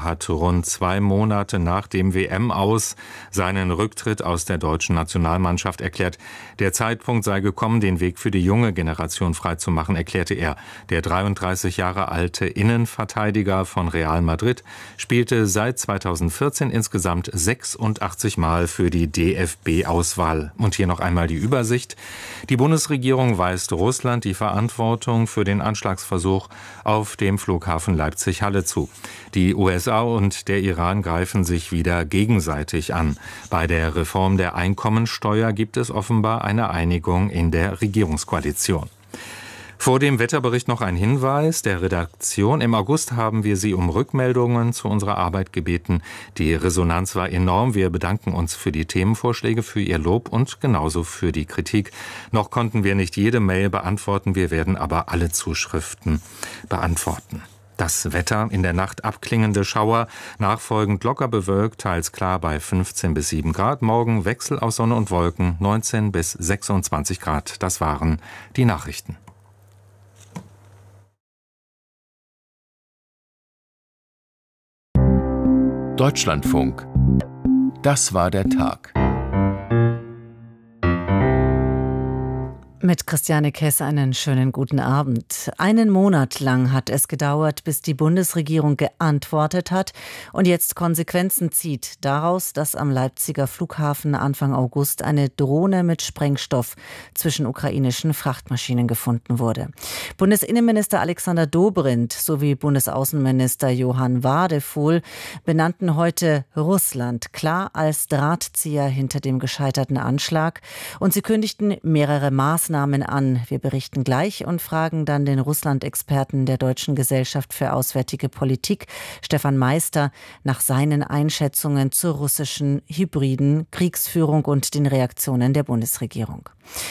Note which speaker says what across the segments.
Speaker 1: Schauer hat rund 2 Monate nach dem WM-Aus seinen Rücktritt aus der deutschen Nationalmannschaft erklärt. Der Zeitpunkt sei gekommen, den Weg für die junge Generation freizumachen, erklärte er. Der 33 Jahre alte Innenverteidiger von Real Madrid spielte seit 2014 insgesamt 86 Mal für die DFB-Auswahl. Und hier noch einmal die Übersicht. Die Bundesregierung weist Russland die Verantwortung für den Anschlagsversuch auf dem Flughafen Leipzig-Halle zu. Die USA und der Iran greifen sich wieder gegenseitig an. Bei der Reform der Einkommensteuer gibt es offenbar eine Einigung in der Regierungskoalition. Vor dem Wetterbericht noch ein Hinweis der Redaktion. Im August haben wir Sie um Rückmeldungen zu unserer Arbeit gebeten. Die Resonanz war enorm. Wir bedanken uns für die Themenvorschläge, für Ihr Lob und genauso für die Kritik. Noch konnten wir nicht jede Mail beantworten. Wir werden aber alle Zuschriften beantworten. Das Wetter: in der Nacht abklingende Schauer, nachfolgend locker bewölkt, teils klar bei 15 bis 7 Grad. Morgen Wechsel aus Sonne und Wolken, 19 bis 26 Grad. Das waren die Nachrichten.
Speaker 2: Deutschlandfunk. Das war der Tag.
Speaker 3: Mit Christiane Kess einen schönen guten Abend. 1 Monat lang hat es gedauert, bis die Bundesregierung geantwortet hat und jetzt Konsequenzen zieht daraus, dass am Leipziger Flughafen Anfang August eine Drohne mit Sprengstoff zwischen ukrainischen Frachtmaschinen gefunden wurde. Bundesinnenminister Alexander Dobrindt sowie Bundesaußenminister Johann Wadefuhl benannten heute Russland klar als Drahtzieher hinter dem gescheiterten Anschlag und sie kündigten mehrere Maßnahmen an. Wir berichten gleich und fragen dann den Russland-Experten der Deutschen Gesellschaft für Auswärtige Politik, Stefan Meister, nach seinen Einschätzungen zur russischen hybriden Kriegsführung und den Reaktionen der Bundesregierung.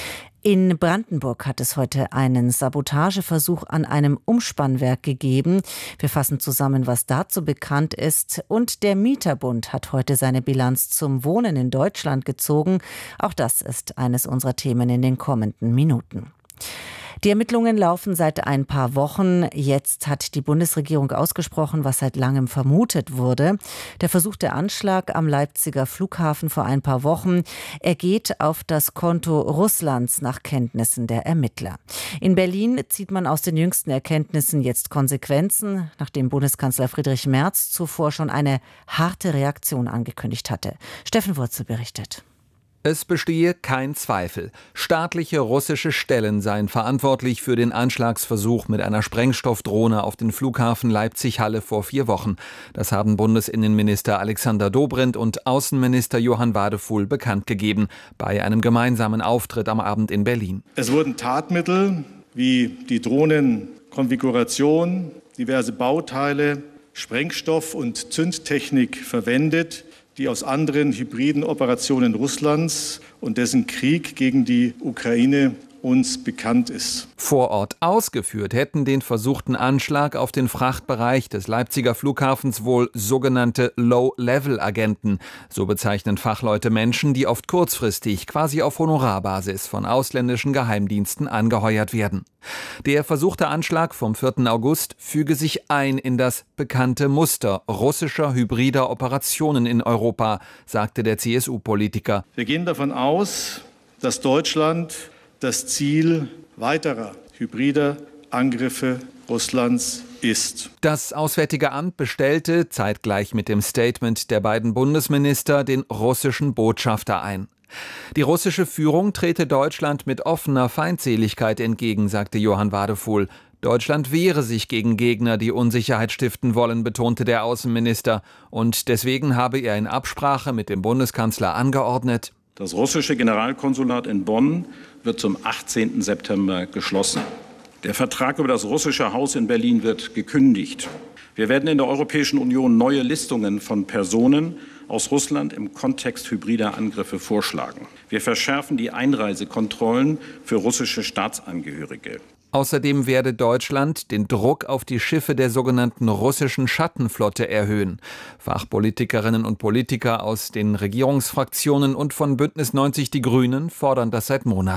Speaker 3: In Brandenburg hat es heute einen Sabotageversuch an einem Umspannwerk gegeben. Wir fassen zusammen, was dazu bekannt ist. Und der Mieterbund hat heute seine Bilanz zum Wohnen in Deutschland gezogen. Auch das ist eines unserer Themen in den kommenden Minuten. Die Ermittlungen laufen seit ein paar Wochen. Jetzt hat die Bundesregierung ausgesprochen, was seit langem vermutet wurde. Der versuchte Anschlag am Leipziger Flughafen vor ein paar Wochen, er geht auf das Konto Russlands nach Kenntnissen der Ermittler. In Berlin zieht man aus den jüngsten Erkenntnissen jetzt Konsequenzen, nachdem Bundeskanzler Friedrich Merz zuvor schon eine harte Reaktion angekündigt hatte. Steffen Wurzel berichtet.
Speaker 4: Es bestehe kein Zweifel. Staatliche russische Stellen seien verantwortlich für den Anschlagsversuch mit einer Sprengstoffdrohne auf den Flughafen Leipzig-Halle vor 4 Wochen. Das haben Bundesinnenminister Alexander Dobrindt und Außenminister Johann Wadefuhl bekannt gegeben bei einem gemeinsamen Auftritt am Abend in Berlin.
Speaker 5: Es wurden Tatmittel wie die Drohnenkonfiguration, diverse Bauteile, Sprengstoff und Zündtechnik verwendet, die aus anderen hybriden Operationen Russlands und dessen Krieg gegen die Ukraine uns bekannt ist.
Speaker 4: Vor Ort ausgeführt hätten den versuchten Anschlag auf den Frachtbereich des Leipziger Flughafens wohl sogenannte Low-Level-Agenten. So bezeichnen Fachleute Menschen, die oft kurzfristig, quasi auf Honorarbasis von ausländischen Geheimdiensten angeheuert werden. Der versuchte Anschlag vom 4. August füge sich ein in das bekannte Muster russischer hybrider Operationen in Europa, sagte der CSU-Politiker.
Speaker 5: Wir gehen davon aus, dass Deutschland das Ziel weiterer hybrider Angriffe Russlands ist.
Speaker 4: Das Auswärtige Amt bestellte, zeitgleich mit dem Statement der beiden Bundesminister, den russischen Botschafter ein. Die russische Führung trete Deutschland mit offener Feindseligkeit entgegen, sagte Johann Wadefuhl. Deutschland wehre sich gegen Gegner, die Unsicherheit stiften wollen, betonte der Außenminister. Und deswegen habe er in Absprache mit dem Bundeskanzler angeordnet:
Speaker 6: Das russische Generalkonsulat in Bonn wird zum 18. September geschlossen. Der Vertrag über das russische Haus in Berlin wird gekündigt. Wir werden in der Europäischen Union neue Listungen von Personen aus Russland im Kontext hybrider Angriffe vorschlagen. Wir verschärfen die Einreisekontrollen für russische Staatsangehörige.
Speaker 4: Außerdem werde Deutschland den Druck auf die Schiffe der sogenannten russischen Schattenflotte erhöhen. Fachpolitikerinnen und Politiker aus den Regierungsfraktionen und von Bündnis 90 Die Grünen fordern das seit Monaten.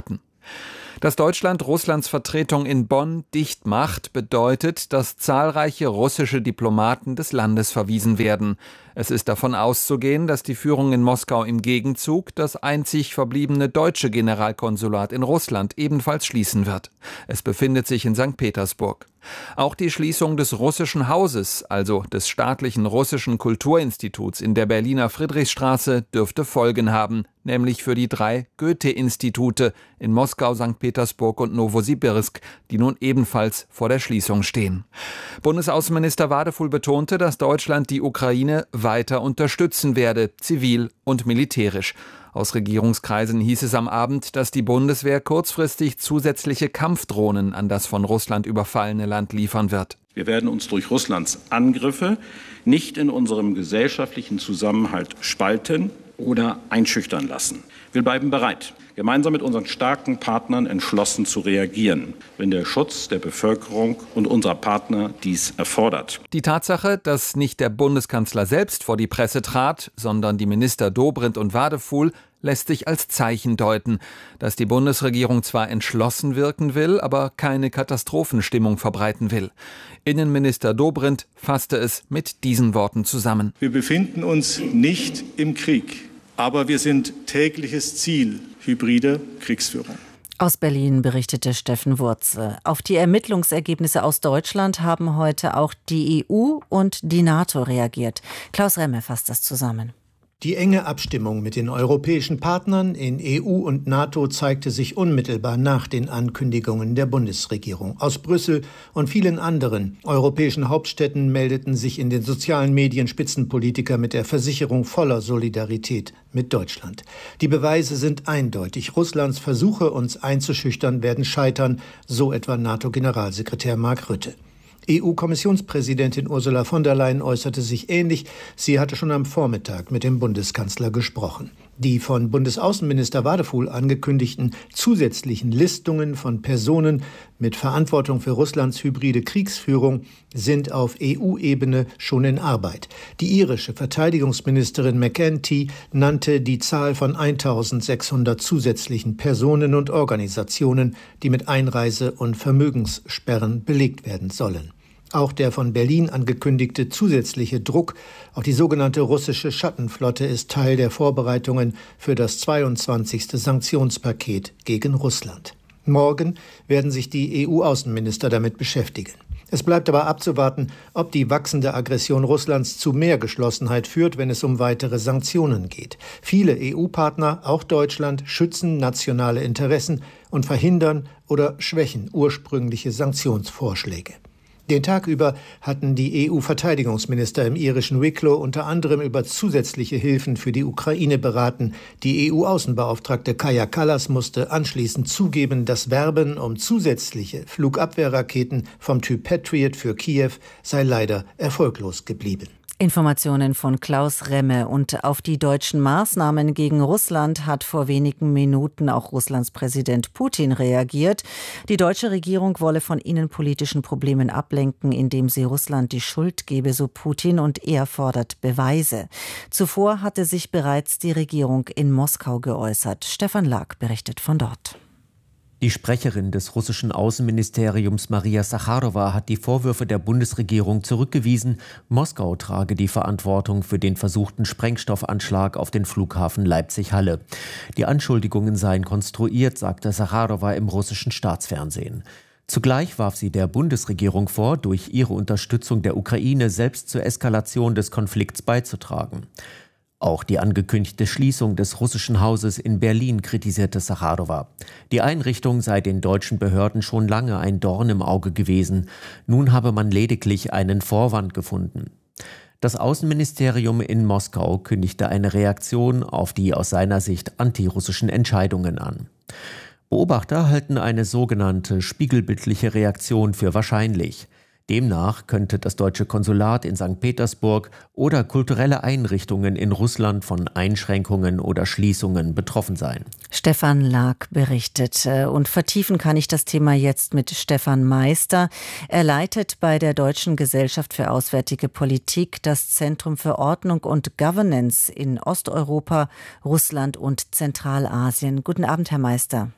Speaker 4: Dass Deutschland Russlands Vertretung in Bonn dicht macht, bedeutet, dass zahlreiche russische Diplomaten des Landes verwiesen werden. Es ist davon auszugehen, dass die Führung in Moskau im Gegenzug das einzig verbliebene deutsche Generalkonsulat in Russland ebenfalls schließen wird. Es befindet sich in St. Petersburg. Auch die Schließung des Russischen Hauses, also des staatlichen russischen Kulturinstituts in der Berliner Friedrichstraße, dürfte Folgen haben, nämlich für die 3 Goethe-Institute in Moskau, St. Petersburg und Nowosibirsk, die nun ebenfalls vor der Schließung stehen. Bundesaußenminister Wadefuhl betonte, dass Deutschland die Ukraine weiter unterstützen werde, zivil und militärisch. Aus Regierungskreisen hieß es am Abend, dass die Bundeswehr kurzfristig zusätzliche Kampfdrohnen an das von Russland überfallene Land liefern wird.
Speaker 6: Wir werden uns durch Russlands Angriffe nicht in unserem gesellschaftlichen Zusammenhalt spalten oder einschüchtern lassen. Wir bleiben bereit, gemeinsam mit unseren starken Partnern entschlossen zu reagieren, wenn der Schutz der Bevölkerung und unserer Partner dies erfordert.
Speaker 4: Die Tatsache, dass nicht der Bundeskanzler selbst vor die Presse trat, sondern die Minister Dobrindt und Wadefuhl, lässt sich als Zeichen deuten, dass die Bundesregierung zwar entschlossen wirken will, aber keine Katastrophenstimmung verbreiten will. Innenminister Dobrindt fasste es mit diesen Worten zusammen.
Speaker 5: Wir befinden uns nicht im Krieg, aber wir sind tägliches Ziel hybrider Kriegsführung.
Speaker 3: Aus Berlin berichtete Steffen Wurze. Auf die Ermittlungsergebnisse aus Deutschland haben heute auch die EU und die NATO reagiert. Klaus Remme fasst das zusammen.
Speaker 7: Die enge Abstimmung mit den europäischen Partnern in EU und NATO zeigte sich unmittelbar nach den Ankündigungen der Bundesregierung. Aus Brüssel und vielen anderen europäischen Hauptstädten meldeten sich in den sozialen Medien Spitzenpolitiker mit der Versicherung voller Solidarität mit Deutschland. Die Beweise sind eindeutig. Russlands Versuche, uns einzuschüchtern, werden scheitern, so etwa NATO-Generalsekretär Mark Rutte. EU-Kommissionspräsidentin Ursula von der Leyen äußerte sich ähnlich. Sie hatte schon am Vormittag mit dem Bundeskanzler gesprochen. Die von Bundesaußenminister Wadefuhl angekündigten zusätzlichen Listungen von Personen mit Verantwortung für Russlands hybride Kriegsführung sind auf EU-Ebene schon in Arbeit. Die irische Verteidigungsministerin McEntee nannte die Zahl von 1.600 zusätzlichen Personen und Organisationen, die mit Einreise- und Vermögenssperren belegt werden sollen. Auch der von Berlin angekündigte zusätzliche Druck auf die sogenannte russische Schattenflotte ist Teil der Vorbereitungen für das 22. Sanktionspaket gegen Russland. Morgen werden sich die EU-Außenminister damit beschäftigen. Es bleibt aber abzuwarten, ob die wachsende Aggression Russlands zu mehr Geschlossenheit führt, wenn es um weitere Sanktionen geht. Viele EU-Partner, auch Deutschland, schützen nationale Interessen und verhindern oder schwächen ursprüngliche Sanktionsvorschläge. Den Tag über hatten die EU-Verteidigungsminister im irischen Wicklow unter anderem über zusätzliche Hilfen für die Ukraine beraten. Die EU-Außenbeauftragte Kaja Kallas musste anschließend zugeben, das Werben um zusätzliche Flugabwehrraketen vom Typ Patriot für Kiew sei leider erfolglos geblieben.
Speaker 3: Informationen von Klaus Remme. Und auf die deutschen Maßnahmen gegen Russland hat vor wenigen Minuten auch Russlands Präsident Putin reagiert. Die deutsche Regierung wolle von innenpolitischen Problemen ablenken, indem sie Russland die Schuld gebe, so Putin, und er fordert Beweise. Zuvor hatte sich bereits die Regierung in Moskau geäußert. Stefan Lag berichtet von dort.
Speaker 8: Die Sprecherin des russischen Außenministeriums Maria Sacharowa hat die Vorwürfe der Bundesregierung zurückgewiesen, Moskau trage die Verantwortung für den versuchten Sprengstoffanschlag auf den Flughafen Leipzig-Halle. Die Anschuldigungen seien konstruiert, sagte Sacharowa im russischen Staatsfernsehen. Zugleich warf sie der Bundesregierung vor, durch ihre Unterstützung der Ukraine selbst zur Eskalation des Konflikts beizutragen. Auch die angekündigte Schließung des russischen Hauses in Berlin kritisierte Sacharowa. Die Einrichtung sei den deutschen Behörden schon lange ein Dorn im Auge gewesen. Nun habe man lediglich einen Vorwand gefunden. Das Außenministerium in Moskau kündigte eine Reaktion auf die aus seiner Sicht antirussischen Entscheidungen an. Beobachter halten eine sogenannte spiegelbildliche Reaktion für wahrscheinlich. Demnach könnte das deutsche Konsulat in St. Petersburg oder kulturelle Einrichtungen in Russland von Einschränkungen oder Schließungen betroffen sein.
Speaker 3: Stefan Lag berichtet. Und vertiefen kann ich das Thema jetzt mit Stefan Meister. Er leitet bei der Deutschen Gesellschaft für Auswärtige Politik das Zentrum für Ordnung und Governance in Osteuropa, Russland und Zentralasien. Guten Abend, Herr Meister.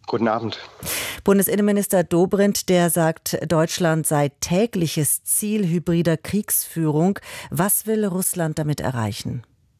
Speaker 9: Guten Abend.
Speaker 3: Bundesinnenminister Dobrindt, der sagt, Deutschland sei tägliches Ziel hybrider Kriegsführung. Was will Russland damit erreichen?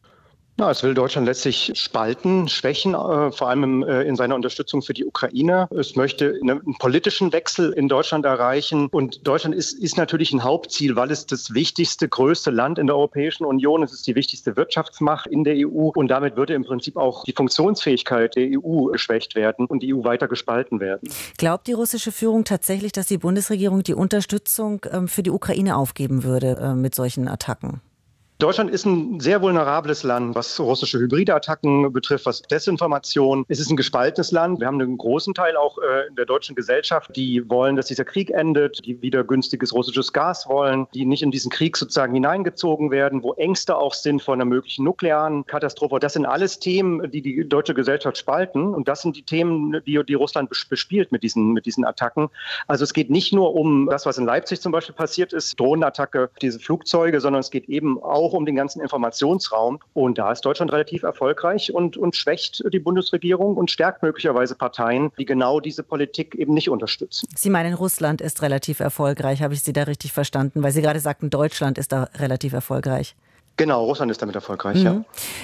Speaker 9: Na, es will Deutschland letztlich spalten, schwächen, vor allem in seiner Unterstützung für die Ukraine. Es möchte einen politischen Wechsel in Deutschland erreichen. Und Deutschland ist natürlich ein Hauptziel, weil es das wichtigste, größte Land in der Europäischen Union ist. Es ist die wichtigste Wirtschaftsmacht in der EU. Und damit würde im Prinzip auch die Funktionsfähigkeit der EU geschwächt werden und die EU weiter gespalten werden.
Speaker 3: Glaubt die russische Führung tatsächlich, dass die Bundesregierung die Unterstützung für die Ukraine aufgeben würde mit solchen Attacken?
Speaker 9: Deutschland ist ein sehr vulnerables Land, was russische hybride Attacken betrifft, was Desinformation. Es ist ein gespaltenes Land. Wir haben einen großen Teil auch in der deutschen Gesellschaft, die wollen, dass dieser Krieg endet, die wieder günstiges russisches Gas wollen, die nicht in diesen Krieg sozusagen hineingezogen werden, wo Ängste auch sind vor einer möglichen nuklearen Katastrophe. Das sind alles Themen, die die deutsche Gesellschaft spalten. Und das sind die Themen, die Russland bespielt mit diesen Attacken. Also es geht nicht nur um das, was in Leipzig zum Beispiel passiert ist, Drohnenattacke, diese Flugzeuge, sondern es geht eben auch um den ganzen Informationsraum. Und da ist Deutschland relativ erfolgreich und schwächt die Bundesregierung und stärkt möglicherweise Parteien, die genau diese Politik eben nicht unterstützen.
Speaker 3: Sie meinen, Russland ist relativ erfolgreich. Habe ich Sie da richtig verstanden? Weil Sie gerade sagten, Deutschland ist da relativ erfolgreich.
Speaker 9: Genau, Russland ist damit erfolgreich, ja.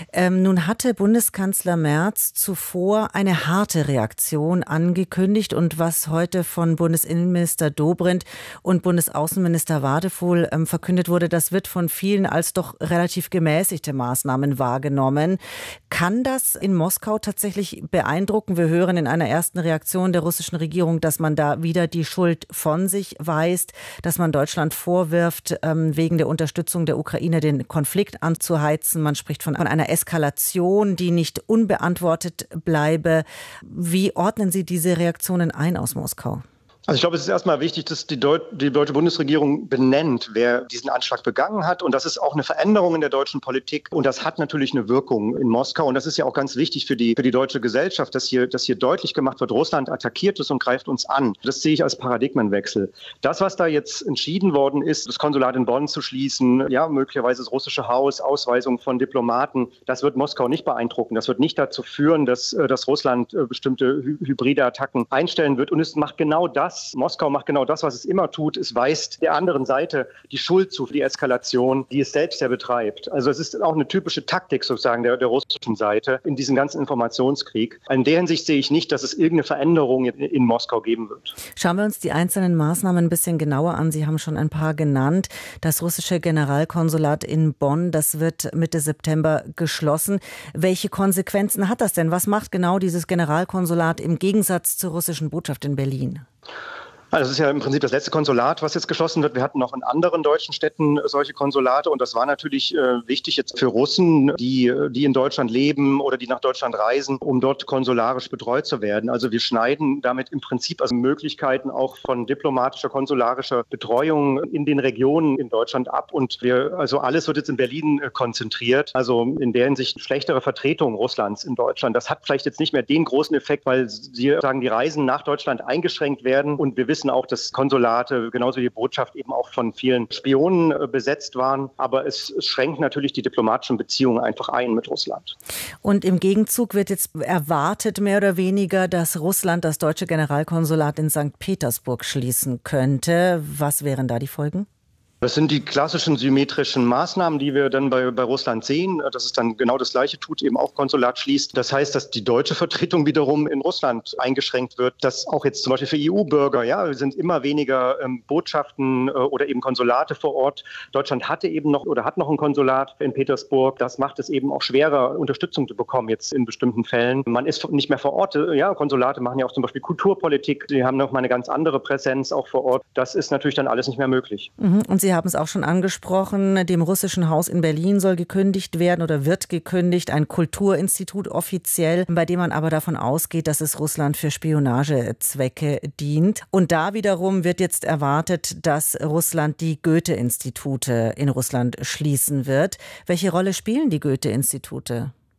Speaker 3: Nun hatte Bundeskanzler Merz zuvor eine harte Reaktion angekündigt und was heute von Bundesinnenminister Dobrindt und Bundesaußenminister Wadefuhl verkündet wurde, das wird von vielen als doch relativ gemäßigte Maßnahmen wahrgenommen. Kann das in Moskau tatsächlich beeindrucken? Wir hören in einer ersten Reaktion der russischen Regierung, dass man da wieder die Schuld von sich weist, dass man Deutschland vorwirft, wegen der Unterstützung der Ukraine den Konflikt anzuheizen. Man spricht von einer Eskalation, die nicht unbeantwortet bleibe. Wie ordnen Sie diese Reaktionen ein aus Moskau?
Speaker 9: Also ich glaube, es ist erstmal wichtig, dass die deutsche Bundesregierung benennt, wer diesen Anschlag begangen hat. Und das ist auch eine Veränderung in der deutschen Politik. Und das hat natürlich eine Wirkung in Moskau. Und das ist ja auch ganz wichtig für die deutsche Gesellschaft, dass hier deutlich gemacht wird, Russland attackiert es und greift uns an. Das sehe ich als Paradigmenwechsel. Das, was da jetzt entschieden worden ist, das Konsulat in Bonn zu schließen, ja, möglicherweise das russische Haus, Ausweisung von Diplomaten, das wird Moskau nicht beeindrucken. Das wird nicht dazu führen, dass Russland bestimmte hybride Attacken einstellen wird. Und es macht genau das. Moskau macht genau das, was es immer tut. Es weist der anderen Seite die Schuld zu für die Eskalation, die es selbst ja betreibt. Also es ist auch eine typische Taktik sozusagen der russischen Seite in diesem ganzen Informationskrieg. In der Hinsicht sehe ich nicht, dass es irgendeine Veränderung in Moskau geben wird.
Speaker 3: Schauen wir uns die einzelnen Maßnahmen ein bisschen genauer an. Sie haben schon ein paar genannt. Das russische Generalkonsulat in Bonn, das wird Mitte September geschlossen. Welche Konsequenzen hat das denn? Was macht genau dieses Generalkonsulat im Gegensatz zur russischen Botschaft in Berlin?
Speaker 9: Also das ist ja im Prinzip das letzte Konsulat, was jetzt geschlossen wird. Wir hatten noch in anderen deutschen Städten solche Konsulate und das war natürlich wichtig jetzt für Russen, die in Deutschland leben oder die nach Deutschland reisen, um dort konsularisch betreut zu werden. Also wir schneiden damit im Prinzip also Möglichkeiten auch von diplomatischer, konsularischer Betreuung in den Regionen in Deutschland ab und also alles wird jetzt in Berlin konzentriert. Also in der Hinsicht schlechtere Vertretung Russlands in Deutschland. Das hat vielleicht jetzt nicht mehr den großen Effekt, weil die Reisen nach Deutschland eingeschränkt werden und wir wissen auch, dass Konsulate, genauso wie die Botschaft, eben auch von vielen Spionen besetzt waren. Aber es schränkt natürlich die diplomatischen Beziehungen einfach ein mit Russland.
Speaker 3: Und im Gegenzug wird jetzt erwartet, mehr oder weniger, dass Russland das deutsche Generalkonsulat in St. Petersburg schließen könnte. Was wären da die Folgen?
Speaker 9: Das sind die klassischen symmetrischen Maßnahmen, die wir dann bei Russland sehen, dass es dann genau das Gleiche tut, eben auch Konsulat schließt. Das heißt, dass die deutsche Vertretung wiederum in Russland eingeschränkt wird, dass auch jetzt zum Beispiel für EU-Bürger, ja, sind immer weniger Botschaften oder eben Konsulate vor Ort. Deutschland hatte eben noch oder hat noch ein Konsulat in Petersburg. Das macht es eben auch schwerer, Unterstützung zu bekommen jetzt in bestimmten Fällen. Man ist nicht mehr vor Ort. Ja, Konsulate machen ja auch zum Beispiel Kulturpolitik. Die haben noch mal eine ganz andere Präsenz auch vor Ort. Das ist natürlich dann alles nicht mehr möglich.
Speaker 3: Und Sie haben es auch schon angesprochen, dem russischen Haus in Berlin soll gekündigt werden oder wird gekündigt, ein Kulturinstitut offiziell, bei dem man aber davon ausgeht, dass es Russland für Spionagezwecke dient. Und da wiederum wird jetzt erwartet, dass Russland die Goethe-Institute in Russland schließen wird. Welche Rolle spielen die Goethe-Institute?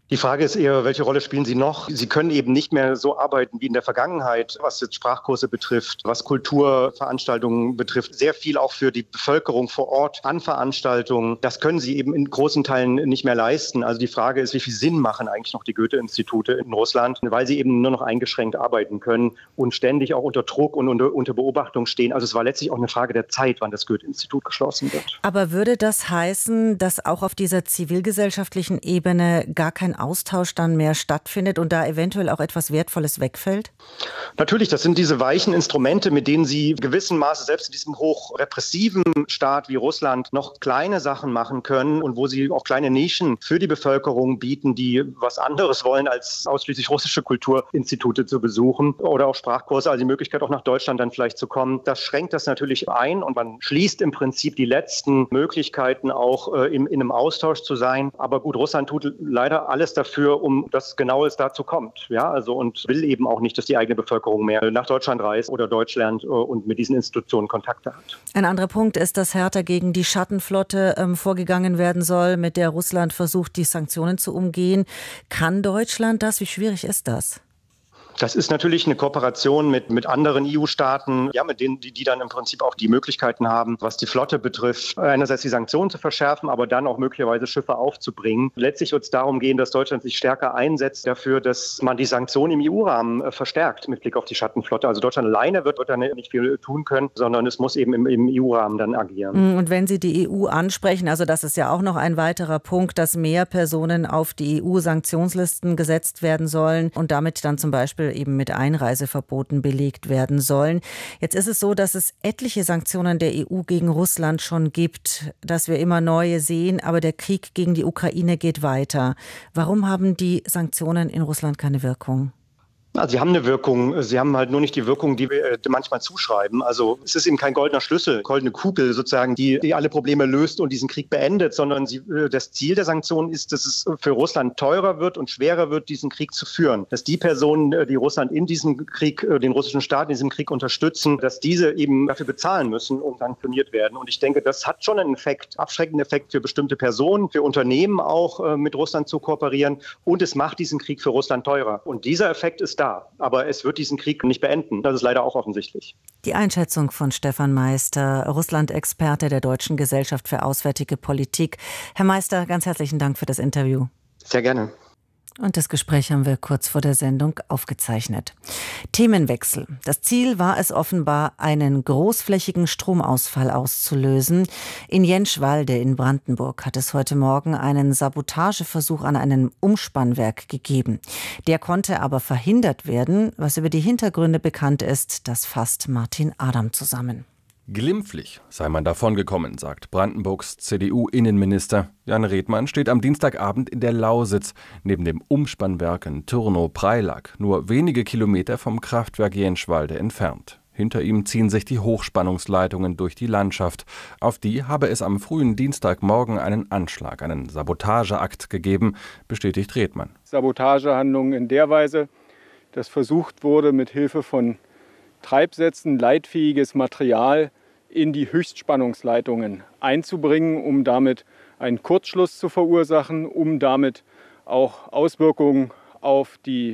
Speaker 9: Die Frage ist eher, welche Rolle spielen sie noch? Sie können eben nicht mehr so arbeiten wie in der Vergangenheit, was jetzt Sprachkurse betrifft, was Kulturveranstaltungen betrifft. Sehr viel auch für die Bevölkerung vor Ort an Veranstaltungen. Das können sie eben in großen Teilen nicht mehr leisten. Also die Frage ist, wie viel Sinn machen eigentlich noch die Goethe-Institute in Russland, weil sie eben nur noch eingeschränkt arbeiten können und ständig auch unter Druck und unter Beobachtung stehen. Also es war letztlich auch eine Frage der Zeit, wann das Goethe-Institut geschlossen wird.
Speaker 3: Aber würde das heißen, dass auch auf dieser zivilgesellschaftlichen Ebene gar kein Austausch dann mehr stattfindet und da eventuell auch etwas Wertvolles wegfällt?
Speaker 9: Natürlich, das sind diese weichen Instrumente, mit denen sie gewissen Maße selbst in diesem hochrepressiven Staat wie Russland noch kleine Sachen machen können und wo sie auch kleine Nischen für die Bevölkerung bieten, die was anderes wollen, als ausschließlich russische Kulturinstitute zu besuchen oder auch Sprachkurse, also die Möglichkeit auch nach Deutschland dann vielleicht zu kommen. Das schränkt das natürlich ein und man schließt im Prinzip die letzten Möglichkeiten auch in einem Austausch zu sein. Aber gut, Russland tut leider alles dafür, um dass genau es dazu kommt. Ja, also und will eben auch nicht, dass die eigene Bevölkerung mehr nach Deutschland reist oder Deutsch lernt und mit diesen Institutionen Kontakte hat.
Speaker 3: Ein anderer Punkt ist, dass härter gegen die Schattenflotte vorgegangen werden soll, mit der Russland versucht, die Sanktionen zu umgehen. Kann Deutschland das? Wie schwierig ist das?
Speaker 9: Das ist natürlich eine Kooperation mit anderen EU-Staaten, ja, mit denen, die dann im Prinzip auch die Möglichkeiten haben, was die Flotte betrifft, einerseits die Sanktionen zu verschärfen, aber dann auch möglicherweise Schiffe aufzubringen. Letztlich wird es darum gehen, dass Deutschland sich stärker einsetzt dafür, dass man die Sanktionen im EU-Rahmen verstärkt mit Blick auf die Schattenflotte. Also Deutschland alleine wird da nicht viel tun können, sondern es muss eben im EU-Rahmen dann agieren.
Speaker 3: Und wenn Sie die EU ansprechen, also das ist ja auch noch ein weiterer Punkt, dass mehr Personen auf die EU-Sanktionslisten gesetzt werden sollen und damit dann zum Beispiel eben mit Einreiseverboten belegt werden sollen. Jetzt ist es so, dass es etliche Sanktionen der EU gegen Russland schon gibt, dass wir immer neue sehen, aber der Krieg gegen die Ukraine geht weiter. Warum haben die Sanktionen in Russland keine Wirkung?
Speaker 9: Also sie haben eine Wirkung, sie haben halt nur nicht die Wirkung, die wir manchmal zuschreiben. Also es ist eben kein goldener Schlüssel, goldene Kugel sozusagen, die alle Probleme löst und diesen Krieg beendet, sondern das Ziel der Sanktionen ist, dass es für Russland teurer wird und schwerer wird, diesen Krieg zu führen. Dass die Personen, die Russland in diesem Krieg, den russischen Staat in diesem Krieg unterstützen, dass diese eben dafür bezahlen müssen und sanktioniert werden. Und ich denke, das hat schon einen Effekt, abschreckenden Effekt für bestimmte Personen, für Unternehmen auch mit Russland zu kooperieren. Und es macht diesen Krieg für Russland teurer. Und dieser Effekt ist da. Aber es wird diesen Krieg nicht beenden. Das ist leider auch offensichtlich.
Speaker 3: Die Einschätzung von Stefan Meister, Russland-Experte der Deutschen Gesellschaft für Auswärtige Politik. Herr Meister, ganz herzlichen Dank für das Interview.
Speaker 9: Sehr gerne.
Speaker 3: Und das Gespräch haben wir kurz vor der Sendung aufgezeichnet. Themenwechsel. Das Ziel war es offenbar, einen großflächigen Stromausfall auszulösen. In Jenschwalde in Brandenburg hat es heute Morgen einen Sabotageversuch an einem Umspannwerk gegeben. Der konnte aber verhindert werden. Was über die Hintergründe bekannt ist, das fasst Martin Adam zusammen.
Speaker 10: Glimpflich sei man davongekommen, sagt Brandenburgs CDU-Innenminister. Jan Redmann steht am Dienstagabend in der Lausitz, neben dem Umspannwerk in Türnow-Preilack, nur wenige Kilometer vom Kraftwerk Jenschwalde entfernt. Hinter ihm ziehen sich die Hochspannungsleitungen durch die Landschaft. Auf die habe es am frühen Dienstagmorgen einen Anschlag, einen Sabotageakt gegeben, bestätigt Redmann.
Speaker 11: Sabotagehandlungen in der Weise, dass versucht wurde, mit Hilfe von Treibsätzen leitfähiges Material in die Höchstspannungsleitungen einzubringen, um damit einen Kurzschluss zu verursachen, um damit auch Auswirkungen auf die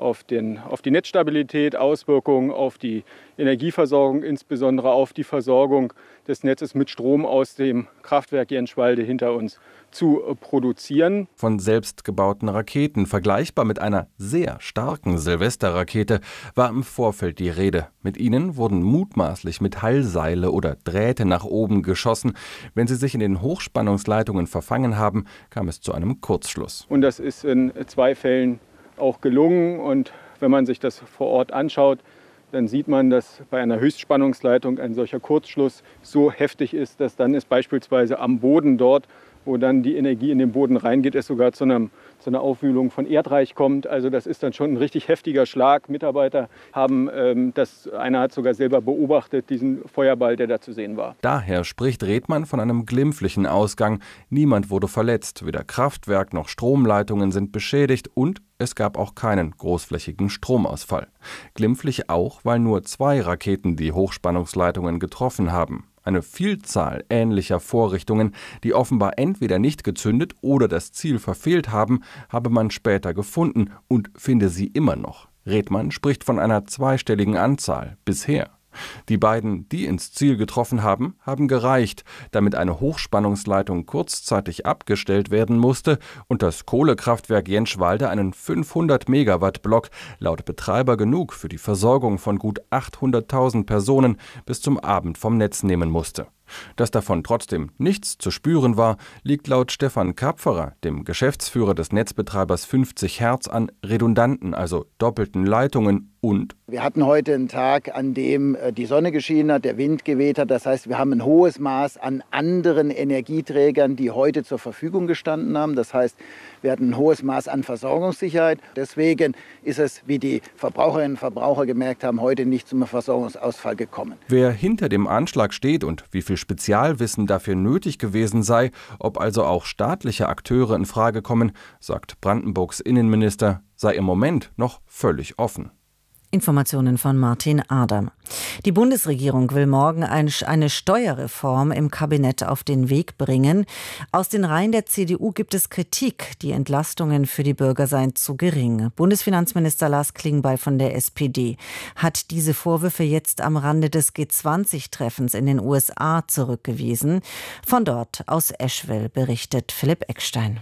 Speaker 11: Netzstabilität, Auswirkungen auf die Energieversorgung, insbesondere auf die Versorgung des Netzes mit Strom aus dem Kraftwerk Jenschwalde hinter uns zu produzieren.
Speaker 10: Von selbstgebauten Raketen, vergleichbar mit einer sehr starken Silvesterrakete, war im Vorfeld die Rede. Mit ihnen wurden mutmaßlich Metallseile oder Drähte nach oben geschossen. Wenn sie sich in den Hochspannungsleitungen verfangen haben, kam es zu einem Kurzschluss.
Speaker 11: Und das ist in 2 Fällen auch gelungen. Und wenn man sich das vor Ort anschaut, dann sieht man, dass bei einer Höchstspannungsleitung ein solcher Kurzschluss so heftig ist, dass dann es beispielsweise am Boden dort, wo dann die Energie in den Boden reingeht, es sogar zu einer Aufwühlung von Erdreich kommt. Also das ist dann schon ein richtig heftiger Schlag. Mitarbeiter haben einer hat sogar selber beobachtet, diesen Feuerball, der da zu sehen war.
Speaker 10: Daher spricht Redmann von einem glimpflichen Ausgang. Niemand wurde verletzt. Weder Kraftwerk noch Stromleitungen sind beschädigt und es gab auch keinen großflächigen Stromausfall. Glimpflich auch, weil nur 2 Raketen die Hochspannungsleitungen getroffen haben. Eine Vielzahl ähnlicher Vorrichtungen, die offenbar entweder nicht gezündet oder das Ziel verfehlt haben, habe man später gefunden und finde sie immer noch. Redmann spricht von einer zweistelligen Anzahl bisher. Die beiden, die ins Ziel getroffen haben, haben gereicht, damit eine Hochspannungsleitung kurzzeitig abgestellt werden musste und das Kohlekraftwerk Jentschwalde einen 500-Megawatt-Block laut Betreiber genug für die Versorgung von gut 800.000 Personen bis zum Abend vom Netz nehmen musste. Dass davon trotzdem nichts zu spüren war, liegt laut Stefan Kapferer, dem Geschäftsführer des Netzbetreibers 50 Hertz, an redundanten, also doppelten Leitungen und
Speaker 12: wir hatten heute einen Tag, an dem die Sonne geschienen hat, der Wind geweht hat. Das heißt, wir haben ein hohes Maß an anderen Energieträgern, die heute zur Verfügung gestanden haben. Das heißt, wir hatten ein hohes Maß an Versorgungssicherheit. Deswegen ist es, wie die Verbraucherinnen und Verbraucher gemerkt haben, heute nicht zum Versorgungsausfall gekommen.
Speaker 10: Wer hinter dem Anschlag steht und wie viel Spezialwissen dafür nötig gewesen sei, ob also auch staatliche Akteure in Frage kommen, sagt Brandenburgs Innenminister, sei im Moment noch völlig offen.
Speaker 3: Informationen von Martin Adam. Die Bundesregierung will morgen eine Steuerreform im Kabinett auf den Weg bringen. Aus den Reihen der CDU gibt es Kritik, die Entlastungen für die Bürger seien zu gering. Bundesfinanzminister Lars Klingbeil von der SPD hat diese Vorwürfe jetzt am Rande des G20-Treffens in den USA zurückgewiesen. Von dort aus Eschwell berichtet Philipp Eckstein.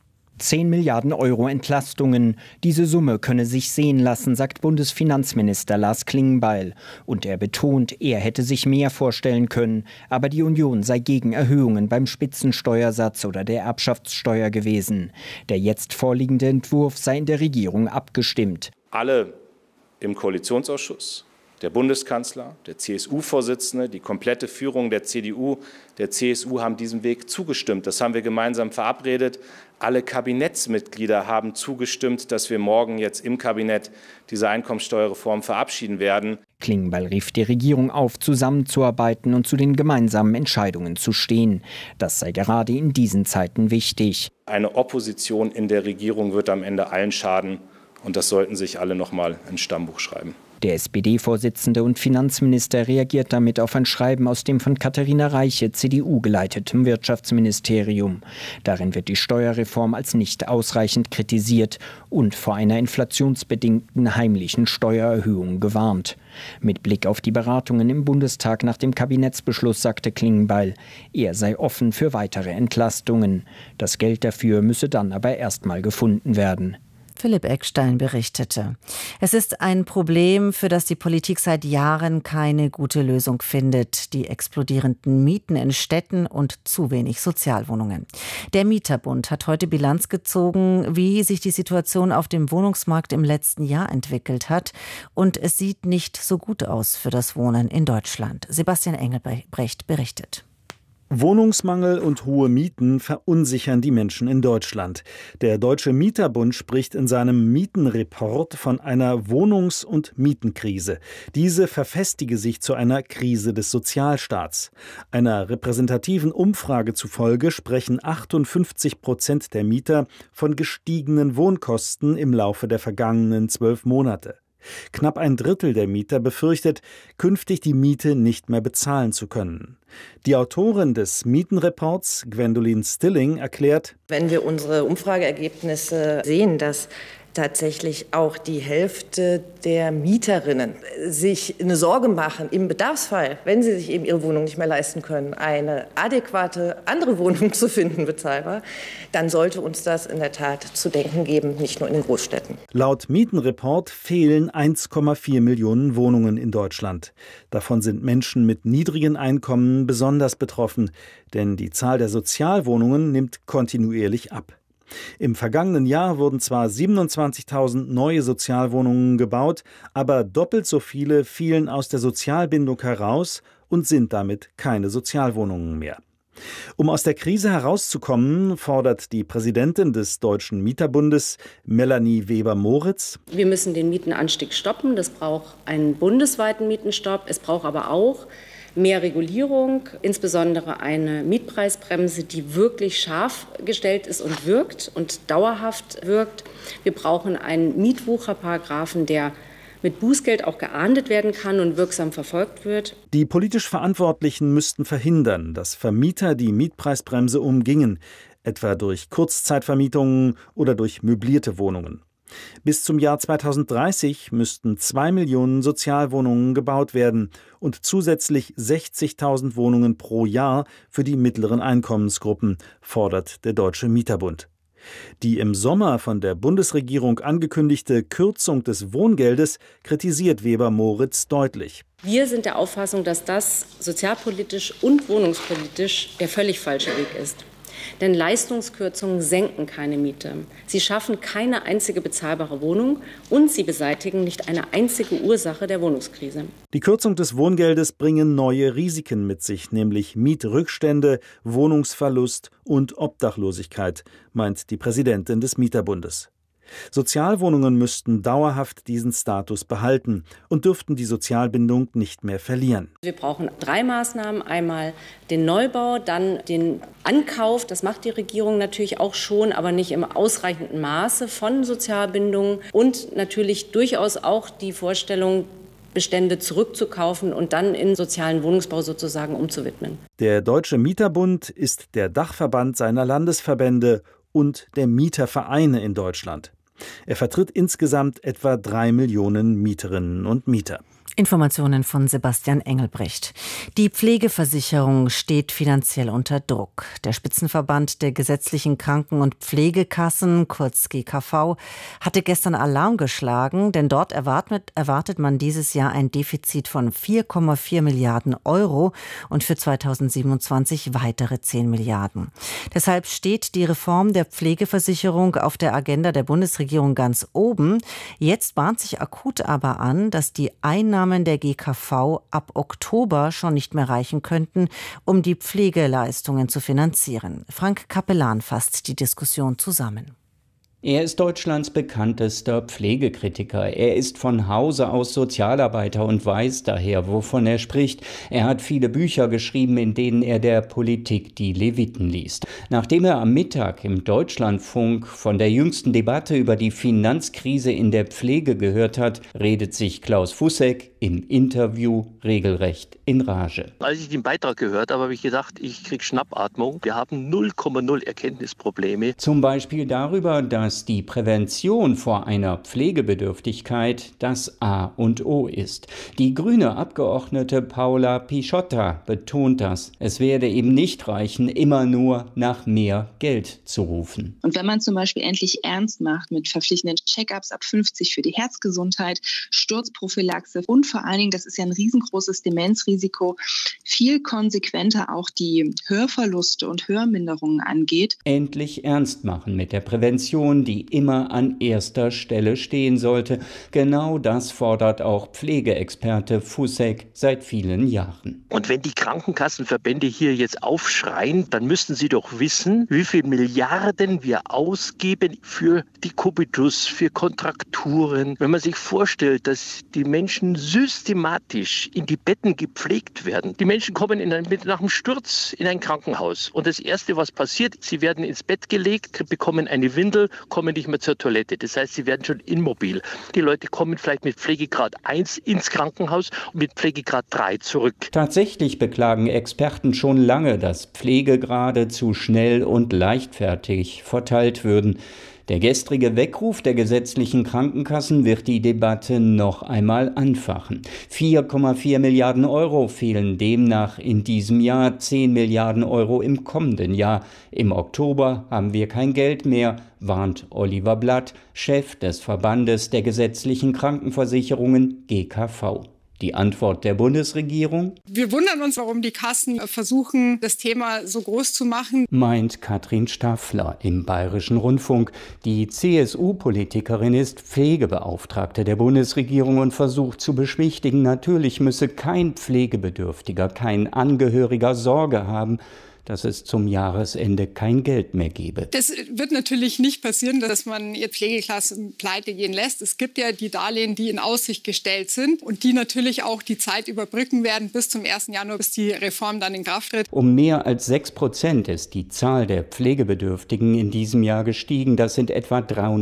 Speaker 13: 10 Milliarden Euro Entlastungen. Diese Summe könne sich sehen lassen, sagt Bundesfinanzminister Lars Klingbeil. Und er betont, er hätte sich mehr vorstellen können. Aber die Union sei gegen Erhöhungen beim Spitzensteuersatz oder der Erbschaftssteuer gewesen. Der jetzt vorliegende Entwurf sei in der Regierung abgestimmt.
Speaker 14: Alle im Koalitionsausschuss, der Bundeskanzler, der CSU-Vorsitzende, die komplette Führung der CDU, der CSU haben diesem Weg zugestimmt. Das haben wir gemeinsam verabredet. Alle Kabinettsmitglieder haben zugestimmt, dass wir morgen jetzt im Kabinett diese Einkommensteuerreform verabschieden werden.
Speaker 13: Klingbeil rief die Regierung auf, zusammenzuarbeiten und zu den gemeinsamen Entscheidungen zu stehen. Das sei gerade in diesen Zeiten wichtig.
Speaker 14: Eine Opposition in der Regierung wird am Ende allen schaden. Und das sollten sich alle noch mal ins Stammbuch schreiben.
Speaker 13: Der SPD-Vorsitzende und Finanzminister reagiert damit auf ein Schreiben aus dem von Katharina Reiche, CDU geleiteten Wirtschaftsministerium. Darin wird die Steuerreform als nicht ausreichend kritisiert und vor einer inflationsbedingten heimlichen Steuererhöhung gewarnt. Mit Blick auf die Beratungen im Bundestag nach dem Kabinettsbeschluss sagte Klingbeil, er sei offen für weitere Entlastungen. Das Geld dafür müsse dann aber erstmal gefunden werden.
Speaker 3: Philipp Eckstein berichtete. Es ist ein Problem, für das die Politik seit Jahren keine gute Lösung findet. Die explodierenden Mieten in Städten und zu wenig Sozialwohnungen. Der Mieterbund hat heute Bilanz gezogen, wie sich die Situation auf dem Wohnungsmarkt im letzten Jahr entwickelt hat. Und es sieht nicht so gut aus für das Wohnen in Deutschland. Sebastian Engelbrecht berichtet.
Speaker 15: Wohnungsmangel und hohe Mieten verunsichern die Menschen in Deutschland. Der Deutsche Mieterbund spricht in seinem Mietenreport von einer Wohnungs- und Mietenkrise. Diese verfestige sich zu einer Krise des Sozialstaats. Einer repräsentativen Umfrage zufolge sprechen 58% der Mieter von gestiegenen Wohnkosten im Laufe der vergangenen 12 Monate. Knapp ein Drittel der Mieter befürchtet, künftig die Miete nicht mehr bezahlen zu können. Die Autorin des Mietenreports, Gwendolyn Stilling, erklärt:
Speaker 16: Wenn wir unsere Umfrageergebnisse sehen, dass tatsächlich auch die Hälfte der Mieterinnen sich eine Sorge machen, im Bedarfsfall, wenn sie sich eben ihre Wohnung nicht mehr leisten können, eine adäquate andere Wohnung zu finden, bezahlbar, dann sollte uns das in der Tat zu denken geben, nicht nur in den Großstädten.
Speaker 15: Laut Mietenreport fehlen 1,4 Millionen Wohnungen in Deutschland. Davon sind Menschen mit niedrigen Einkommen besonders betroffen, denn die Zahl der Sozialwohnungen nimmt kontinuierlich ab. Im vergangenen Jahr wurden zwar 27.000 neue Sozialwohnungen gebaut, aber doppelt so viele fielen aus der Sozialbindung heraus und sind damit keine Sozialwohnungen mehr. Um aus der Krise herauszukommen, fordert die Präsidentin des Deutschen Mieterbundes, Melanie Weber-Moritz:
Speaker 17: Wir müssen den Mietenanstieg stoppen. Das braucht einen bundesweiten Mietenstopp. Es braucht aber auch mehr Regulierung, insbesondere eine Mietpreisbremse, die wirklich scharf gestellt ist und wirkt und dauerhaft wirkt. Wir brauchen einen Mietwucherparagraphen, der mit Bußgeld auch geahndet werden kann und wirksam verfolgt wird.
Speaker 15: Die politisch Verantwortlichen müssten verhindern, dass Vermieter die Mietpreisbremse umgingen, etwa durch Kurzzeitvermietungen oder durch möblierte Wohnungen. Bis zum Jahr 2030 müssten 2 Millionen Sozialwohnungen gebaut werden und zusätzlich 60.000 Wohnungen pro Jahr für die mittleren Einkommensgruppen, fordert der Deutsche Mieterbund. Die im Sommer von der Bundesregierung angekündigte Kürzung des Wohngeldes kritisiert Weber-Moritz deutlich.
Speaker 17: Wir sind der Auffassung, dass das sozialpolitisch und wohnungspolitisch der völlig falsche Weg ist. Denn Leistungskürzungen senken keine Miete. Sie schaffen keine einzige bezahlbare Wohnung und sie beseitigen nicht eine einzige Ursache der Wohnungskrise.
Speaker 15: Die Kürzung des Wohngeldes bringen neue Risiken mit sich, nämlich Mietrückstände, Wohnungsverlust und Obdachlosigkeit, meint die Präsidentin des Mieterbundes. Sozialwohnungen müssten dauerhaft diesen Status behalten und dürften die Sozialbindung nicht mehr verlieren.
Speaker 17: Wir brauchen 3 Maßnahmen. Einmal den Neubau, dann den Ankauf. Das macht die Regierung natürlich auch schon, aber nicht im ausreichenden Maße von Sozialbindungen. Und natürlich durchaus auch die Vorstellung, Bestände zurückzukaufen und dann in sozialen Wohnungsbau sozusagen umzuwidmen.
Speaker 15: Der Deutsche Mieterbund ist der Dachverband seiner Landesverbände und der Mietervereine in Deutschland. Er vertritt insgesamt etwa 3 Millionen Mieterinnen und Mieter.
Speaker 3: Informationen von Sebastian Engelbrecht. Die Pflegeversicherung steht finanziell unter Druck. Der Spitzenverband der gesetzlichen Kranken- und Pflegekassen, kurz GKV, hatte gestern Alarm geschlagen, denn dort erwartet man dieses Jahr ein Defizit von 4,4 Milliarden Euro und für 2027 weitere 10 Milliarden. Deshalb steht die Reform der Pflegeversicherung auf der Agenda der Bundesregierung ganz oben. Jetzt bahnt sich akut aber an, dass die Einnahmen der GKV ab Oktober schon nicht mehr reichen könnten, um die Pflegeleistungen zu finanzieren. Frank Capellan fasst die Diskussion zusammen.
Speaker 18: Er ist Deutschlands bekanntester Pflegekritiker. Er ist von Hause aus Sozialarbeiter und weiß daher, wovon er spricht. Er hat viele Bücher geschrieben, in denen er der Politik die Leviten liest. Nachdem er am Mittag im Deutschlandfunk von der jüngsten Debatte über die Finanzkrise in der Pflege gehört hat, redet sich Klaus Fussek im Interview regelrecht in Rage.
Speaker 19: Als ich den Beitrag gehört habe, habe ich gedacht, ich kriege Schnappatmung. Wir haben 0,0 Erkenntnisprobleme.
Speaker 18: Zum Beispiel darüber, dass die Prävention vor einer Pflegebedürftigkeit das A und O ist. Die grüne Abgeordnete Paula Pisciotta betont das. Es werde eben nicht reichen, immer nur nach mehr Geld zu rufen.
Speaker 20: Und wenn man zum Beispiel endlich ernst macht mit verpflichtenden Check-ups ab 50 für die Herzgesundheit, Sturzprophylaxe und vor allen Dingen, das ist ja ein riesengroßes Demenzrisiko, viel konsequenter auch die Hörverluste und Hörminderungen angeht.
Speaker 18: Endlich ernst machen mit der Prävention, die immer an erster Stelle stehen sollte. Genau das fordert auch Pflegeexperte Fussek seit vielen Jahren.
Speaker 19: Und wenn die Krankenkassenverbände hier jetzt aufschreien, dann müssten sie doch wissen, wie viel Milliarden wir ausgeben für die Kubitus, für Kontrakturen. Wenn man sich vorstellt, dass die Menschen systematisch in die Betten gepflegt werden. Die Menschen kommen nach dem Sturz in ein Krankenhaus und das Erste, was passiert, sie werden ins Bett gelegt, bekommen eine Windel, kommen nicht mehr zur Toilette. Das heißt, sie werden schon immobil. Die Leute kommen vielleicht mit Pflegegrad 1 ins Krankenhaus und mit Pflegegrad 3 zurück.
Speaker 18: Tatsächlich beklagen Experten schon lange, dass Pflegegrade zu schnell und leichtfertig verteilt würden. Der gestrige Weckruf der gesetzlichen Krankenkassen wird die Debatte noch einmal anfachen. 4,4 Milliarden Euro fehlen demnach in diesem Jahr, 10 Milliarden Euro im kommenden Jahr. Im Oktober haben wir kein Geld mehr, warnt Oliver Blatt, Chef des Verbandes der gesetzlichen Krankenversicherungen GKV. Die Antwort der Bundesregierung?
Speaker 21: Wir wundern uns, warum die Kassen versuchen, das Thema so groß zu machen,
Speaker 18: meint Katrin Staffler im Bayerischen Rundfunk. Die CSU-Politikerin ist Pflegebeauftragte der Bundesregierung und versucht zu beschwichtigen, natürlich müsse kein Pflegebedürftiger, kein Angehöriger Sorge haben. dass es zum Jahresende kein Geld mehr gebe.
Speaker 21: Das wird natürlich nicht passieren, dass man jetzt Pflegeklassen pleite gehen lässt. Es gibt ja die Darlehen, die in Aussicht gestellt sind und die natürlich auch die Zeit überbrücken werden bis zum 1. Januar, bis die Reform dann in Kraft tritt.
Speaker 18: Um mehr als 6% ist die Zahl der Pflegebedürftigen in diesem Jahr gestiegen. Das sind etwa